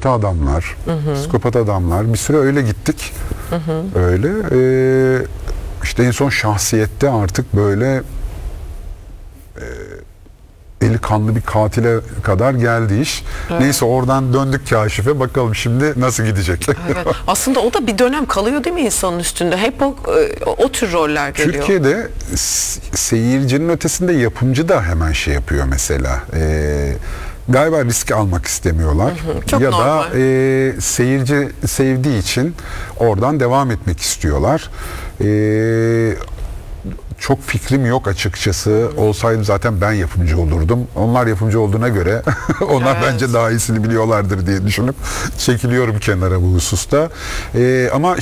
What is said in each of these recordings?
kötü adamlar, psikopat adamlar. Bir süre öyle gittik. Öyle. İşte en son Şahsiyet'te artık böyle eli kanlı bir katile kadar geldi iş. Evet. Neyse oradan döndük Kaşif'e. Bakalım şimdi nasıl gidecek. Evet. Aslında o da bir dönem kalıyor değil mi insanın üstünde? Hep o tür roller geliyor. Türkiye'de seyircinin ötesinde yapımcı da hemen şey yapıyor mesela. Galiba risk almak istemiyorlar. Çok ya normal. da seyirci sevdiği için oradan devam etmek istiyorlar. Çok fikrim yok açıkçası. Olsaydım zaten ben yapımcı olurdum. Onlar yapımcı olduğuna göre onlar bence daha iyisini biliyorlardır diye düşünüp çekiliyorum kenara bu hususta. Ama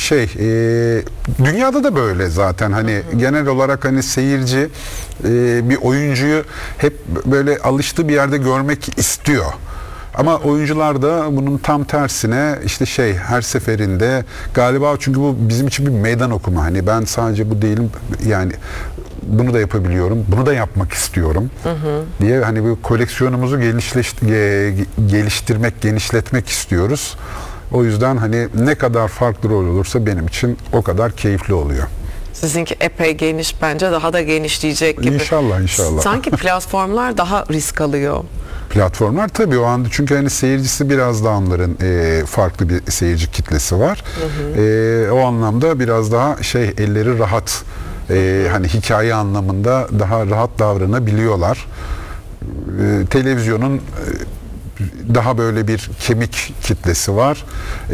dünyada da böyle zaten hani genel olarak hani seyirci bir oyuncuyu hep böyle alıştığı bir yerde görmek istiyor. Ama oyuncular da bunun tam tersine işte her seferinde galiba çünkü bu bizim için bir meydan okuma. Hani ben sadece bu değilim yani bunu da yapabiliyorum, bunu da yapmak istiyorum diye hani bu koleksiyonumuzu geliştirmek, genişletmek istiyoruz. O yüzden hani ne kadar farklı rol olursa benim için o kadar keyifli oluyor. Sizinki epey geniş, bence daha da genişleyecek gibi. İnşallah. Sanki platformlar daha risk alıyor. Platformlar tabii o anda çünkü hani seyircisi biraz daha onların farklı bir seyirci kitlesi var. O anlamda biraz daha elleri rahat. Hani hikaye anlamında daha rahat davranabiliyorlar. Televizyonun daha böyle bir kemik kitlesi var.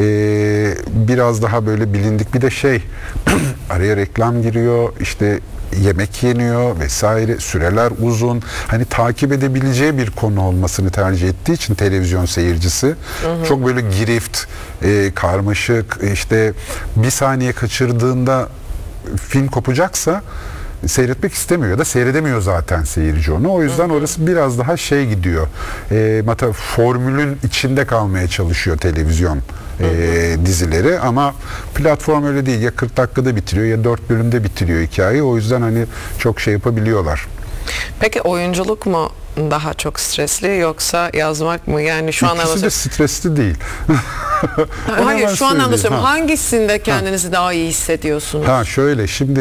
Biraz daha böyle bilindik bir de araya reklam giriyor, işte yemek yeniyor vesaire, süreler uzun. Hani takip edebileceği bir konu olmasını tercih ettiği için televizyon seyircisi çok böyle girift, karmaşık, işte bir saniye kaçırdığında film kopacaksa seyretmek istemiyor ya da seyredemiyor zaten seyirci onu. O yüzden orası biraz daha gidiyor. Formülün içinde kalmaya çalışıyor televizyon dizileri ama platform öyle değil. Ya 40 dakikada bitiriyor ya 4 bölümde bitiriyor hikayeyi. O yüzden hani çok yapabiliyorlar. Peki oyunculuk mu daha çok stresli yoksa yazmak mı? Yani şu an İkisi de stresli değil. Hayır, şu an anlatıyorum. Hangisinde kendinizi daha iyi hissediyorsunuz? Şimdi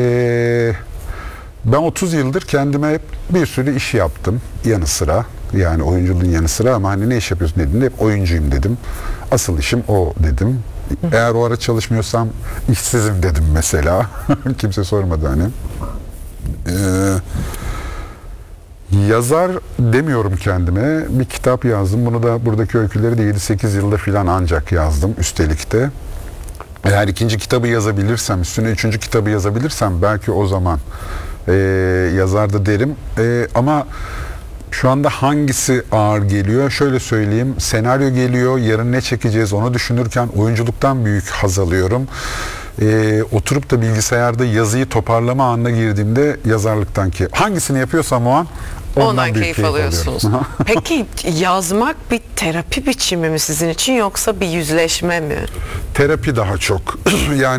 ben 30 yıldır kendime hep bir sürü iş yaptım yanı sıra. Yani oyunculuğun yanı sıra ama hani ne iş yapıyorsun dediğimde hep oyuncuyum dedim. Asıl işim o dedim. Eğer o ara çalışmıyorsam işsizim dedim mesela. Kimse sormadı hani. Yazar demiyorum kendime. Bir kitap yazdım. Bunu da buradaki öyküleri de 7-8 yıldır falan ancak yazdım üstelik de. Eğer ikinci kitabı yazabilirsem, üstüne üçüncü kitabı yazabilirsem belki o zaman yazar da derim. Ama şu anda hangisi ağır geliyor? Şöyle söyleyeyim. Senaryo geliyor. Yarın ne çekeceğiz onu düşünürken oyunculuktan büyük haz alıyorum. Oturup da bilgisayarda yazıyı toparlama anına girdiğimde yazarlıktan ki hangisini yapıyorsam o an ondan keyif alıyorsunuz. Peki yazmak bir terapi biçimi mi sizin için yoksa bir yüzleşme mi? Terapi daha çok. Yani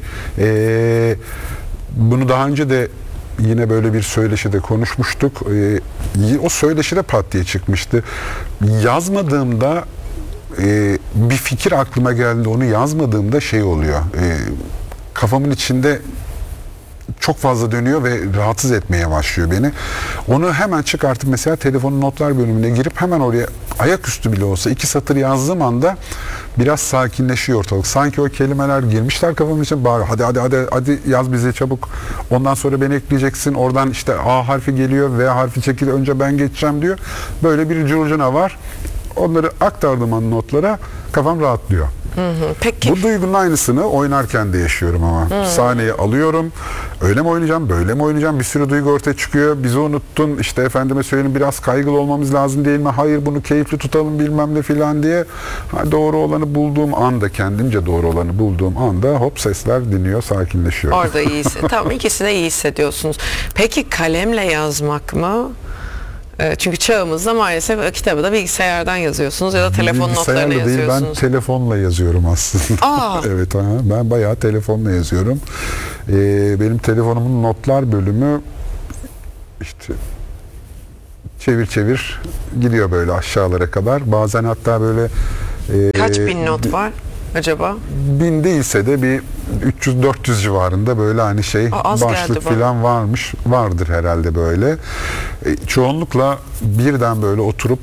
bunu daha önce de yine böyle bir söyleşide konuşmuştuk. O söyleşide pat diye çıkmıştı. Yazmadığımda bir fikir aklıma geldi, onu yazmadığımda oluyor. Kafamın içinde çok fazla dönüyor ve rahatsız etmeye başlıyor beni. Onu hemen çıkartıp mesela telefonun notlar bölümüne girip hemen oraya ayaküstü bile olsa 2 satır yazdığım anda biraz sakinleşiyor ortalık. Sanki o kelimeler girmişler kafamın içine. Hadi yaz bize çabuk. Ondan sonra beni ekleyeceksin. Oradan işte A harfi geliyor, V harfi çekiliyor. Önce ben geçeceğim diyor. Böyle bir curcuna var. Onları aktardığım an notlara kafam rahatlıyor. Peki. Bu duygunun aynısını oynarken de yaşıyorum ama. Sahneyi alıyorum. Öyle mi oynayacağım, böyle mi oynayacağım? Bir sürü duygu ortaya çıkıyor. Bizi unuttun. İşte efendime söyleyeyim biraz kaygılı olmamız lazım değil mi? Hayır bunu keyifli tutalım bilmem ne filan diye. Doğru olanı bulduğum anda, kendimce doğru olanı bulduğum anda hop sesler dinliyor, sakinleşiyor. Orada iyi Tamam, ikisini de iyi hissediyorsunuz. Peki kalemle yazmak mı? Çünkü çağımızda maalesef kitabı da bilgisayardan yazıyorsunuz ya da telefon notlarına yazıyorsunuz. Ben telefonla yazıyorum aslında. Evet, ben bayağı telefonla yazıyorum. Benim telefonumun notlar bölümü işte çevir gidiyor böyle aşağılara kadar. Bazen hatta böyle Kaç bin not var acaba? 1000 değilse de bir 300-400 civarında böyle hani şey az geldi başlık bana. falan vardır herhalde böyle. Çoğunlukla birden böyle oturup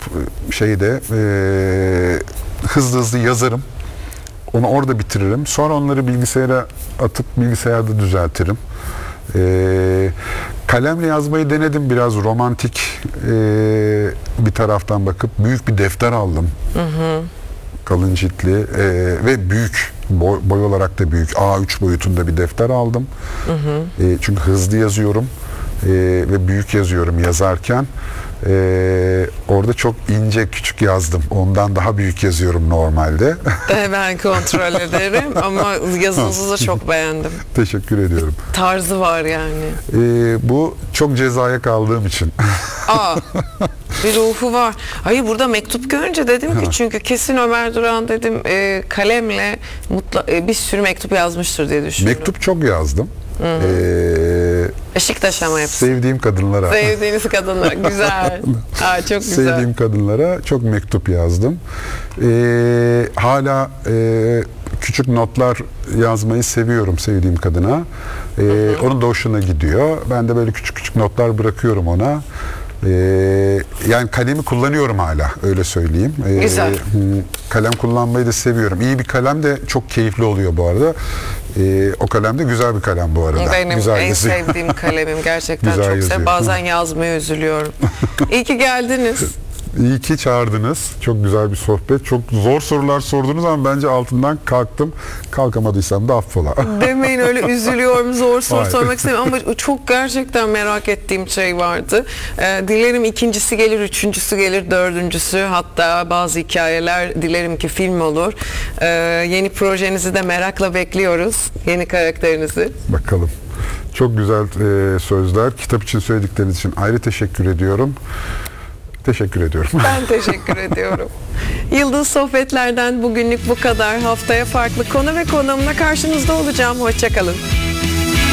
hızlı hızlı yazarım. Onu orada bitiririm. Sonra onları bilgisayara atıp bilgisayarda düzeltirim. Kalemle yazmayı denedim, biraz romantik bir taraftan bakıp büyük bir defter aldım. Kalın ciltli ve büyük boy olarak da büyük A3 boyutunda bir defter aldım. Çünkü hızlı yazıyorum ve büyük yazıyorum yazarken. Orada çok ince küçük yazdım. Ondan daha büyük yazıyorum normalde. Ben kontrol ederim ama yazınızı da çok beğendim. Teşekkür ediyorum. Tarzı var yani. Bu çok cezaya kaldığım için. Bir ruhu var. Hayır, burada mektup görünce dedim ki çünkü kesin Ömer Duran dedim kalemle bir sürü mektup yazmıştır diye düşündüm. Mektup çok yazdım. Beşiktaş'a mı hepsi? Sevdiğim kadınlara. Sevdiğiniz kadınlar. Güzel. Çok güzel. Sevdiğim kadınlara çok mektup yazdım. Hala küçük notlar yazmayı seviyorum sevdiğim kadına. Onun da hoşuna gidiyor. Ben de böyle küçük küçük notlar bırakıyorum ona. Yani kalemi kullanıyorum hala, öyle söyleyeyim. Güzel. Kalem kullanmayı da seviyorum. İyi bir kalem de çok keyifli oluyor bu arada. O kalem de güzel bir kalem bu arada. Benim güzel en yazıyor. sevdiğim kalemim. Gerçekten Güzel çok yazıyor. seviyorum. Bazen yazmaya üzülüyorum. İyi ki geldiniz. İyi ki çağırdınız. Çok güzel bir sohbet. Çok zor sorular sordunuz ama bence altından kalktım. Kalkamadıysam da affola. Demeyin öyle, üzülüyorum, zor soru Hayır. sormak istemiyorum ama çok gerçekten merak ettiğim şey vardı. Dilerim ikincisi gelir, üçüncüsü gelir, dördüncüsü, hatta bazı hikayeler dilerim ki film olur. Yeni projenizi de merakla bekliyoruz. Yeni karakterinizi. Bakalım. Çok güzel sözler. Kitap için söyledikleriniz için ayrı teşekkür ediyorum. Teşekkür ediyorum. Ben teşekkür ediyorum. Yıldız Sohbetler'den bugünlük bu kadar. Haftaya farklı konu ve konuğumla karşınızda olacağım. Hoşça kalın.